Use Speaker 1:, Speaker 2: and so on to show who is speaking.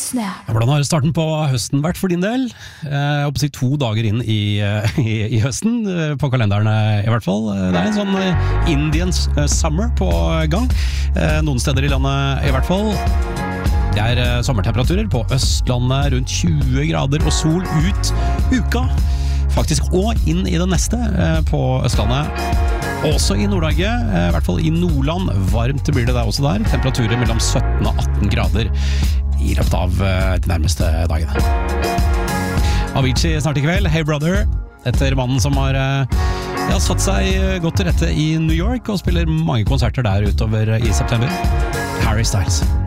Speaker 1: Snap.
Speaker 2: Hvordan har starten på høsten vært for din del? Jeg håper å si 2 dager inn i høsten, på kalenderen i hvert fall. Det en sånn Indian summer på gang, noen steder i landet i hvert fall. Det sommertemperaturer på Østlandet, rundt 20 grader og sol ut uka. Faktisk og inn i det neste på Østlandet. Også i Nord-Norge, i hvert fall i Nordland, varmt blir det der også der. Temperaturer mellom 17 og 18 grader i løpet av de nærmeste dagene. Avicii snart i kveld, Hey Brother, etter mannen som har satt seg godt til rette i New York og spiller mange konserter der utover i september. Harry Styles.